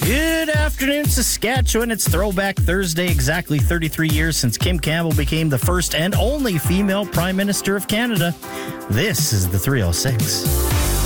Good afternoon, Saskatchewan. It's Throwback Thursday, exactly 33 years since Kim Campbell became the first and only female Prime Minister of Canada. This is the 306.